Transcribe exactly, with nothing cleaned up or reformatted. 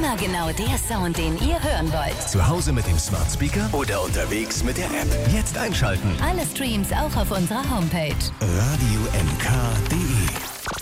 Immer genau der Sound, den ihr hören wollt. Zu Hause mit dem Smart Speaker oder unterwegs mit der App. Jetzt einschalten. Alle Streams auch auf unserer Homepage. radio n k punkt d e